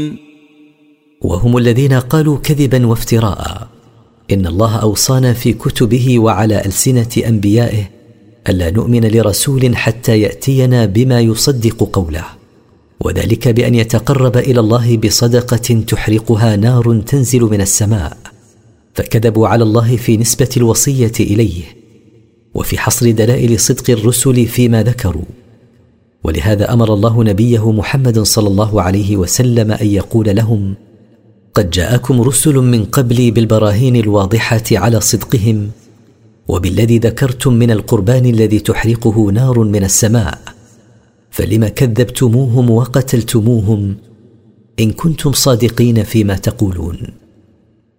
وهم الذين قالوا كذبا وافتراء إن الله أوصانا في كتبه وعلى ألسنة أنبيائه ألا نؤمن لرسول حتى يأتينا بما يصدق قوله، وذلك بأن يتقرب إلى الله بصدقة تحرقها نار تنزل من السماء، فكذبوا على الله في نسبة الوصية إليه وفي حصر دلائل صدق الرسل فيما ذكروا. ولهذا أمر الله نبيه محمد صلى الله عليه وسلم أن يقول لهم: قد جاءكم رسل من قبلي بالبراهين الواضحة على صدقهم وبالذي ذكرتم من القربان الذي تحرقه نار من السماء، فلم كذبتموهم وقتلتموهم إن كنتم صادقين فيما تقولون.